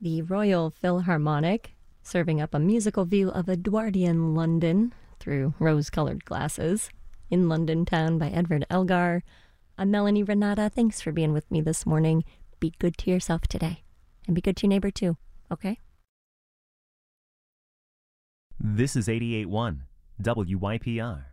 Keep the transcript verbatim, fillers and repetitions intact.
The Royal Philharmonic, serving up a musical view of Edwardian London through rose-colored glasses. In London Town by Edward Elgar. I'm Melanie Renata. Thanks for being with me this morning. Be good to yourself today. And be good to your neighbor too, okay? This is eighty-eight point one W Y P R.